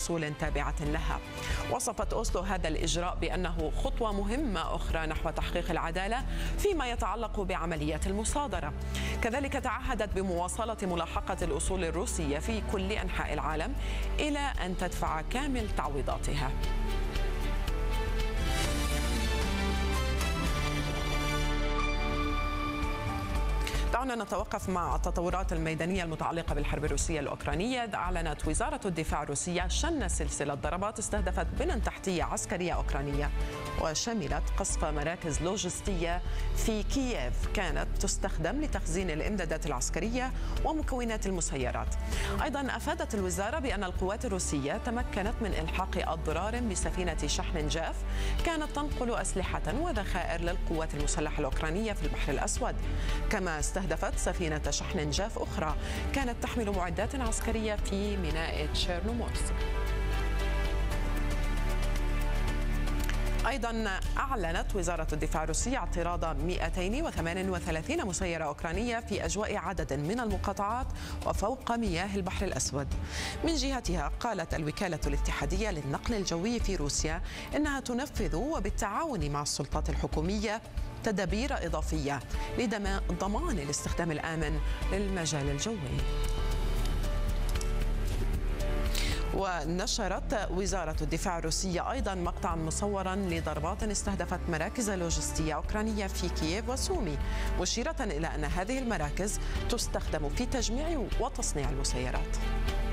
أصول تابعة لها. وصفت أوسلو هذا الإجراء بأنه خطوة مهمة أخرى نحو تحقيق العدالة فيما يتعلق بعمليات المصادرة. كذلك تعهدت بمواصلة ملاحقة الأصول الروسية في كل أنحاء العالم إلى أن تدفع كامل تعويضاتها. دعونا نتوقف مع التطورات الميدانية المتعلقة بالحرب الروسية الأوكرانية. أعلنت وزارة الدفاع الروسية شن سلسلة ضربات استهدفت بنى تحتية عسكرية أوكرانية وشملت قصف مراكز لوجستية في كييف كانت تستخدم لتخزين الإمدادات العسكرية ومكونات المسيرات. أيضا أفادت الوزارة بأن القوات الروسية تمكنت من إلحاق أضرار بسفينة شحن جاف كانت تنقل أسلحة وذخائر للقوات المسلحة الأوكرانية في البحر الأسود. كما استهدفت سفينة شحن جاف أخرى كانت تحمل معدات عسكرية في ميناء تشيرنومورسك. أيضا أعلنت وزارة الدفاع الروسية اعتراض 238 مسيرة أوكرانية في أجواء عدد من المقاطعات وفوق مياه البحر الأسود. من جهتها قالت الوكالة الاتحادية للنقل الجوي في روسيا إنها تنفذ وبالتعاون مع السلطات الحكومية تدابير إضافية لضمان الاستخدام الآمن للمجال الجوي. ونشرت وزارة الدفاع الروسية أيضا مقطعا مصورا لضربات استهدفت مراكز لوجستية أوكرانية في كييف وسومي، مشيرة إلى أن هذه المراكز تستخدم في تجميع وتصنيع المسيرات.